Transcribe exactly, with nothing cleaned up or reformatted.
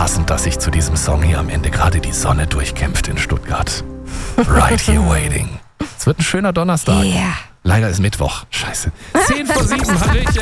passend, dass sich zu diesem Song hier am Ende gerade die Sonne durchkämpft in Stuttgart. Right here waiting. Es wird ein schöner Donnerstag. Ja. Leider ist Mittwoch. Scheiße. zehn vor sieben, Hallöchen.